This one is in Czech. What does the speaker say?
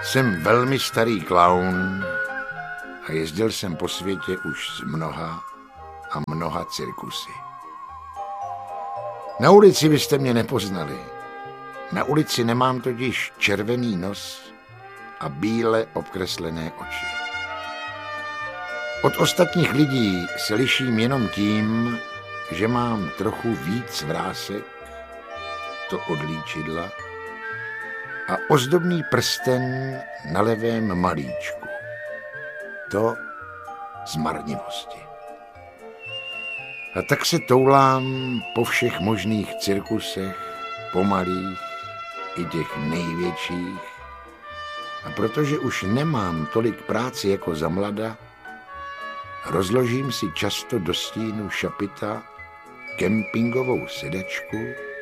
Jsem velmi starý klaun a jezdil jsem po světě už s mnoha a mnoha cirkusy. Na ulici byste mě nepoznali. Na ulici nemám totiž červený nos a bíle obkreslené oči. Od ostatních lidí se liším jenom tím, že mám trochu víc vrásek, to od líčidla, a ozdobný prsten na levém malíčku, to z marnivosti. A tak se toulám po všech možných cirkusech, pomalých i těch největších, a protože už nemám tolik práce jako za mlada, rozložím si často do stínu šapita kempingovou sedačku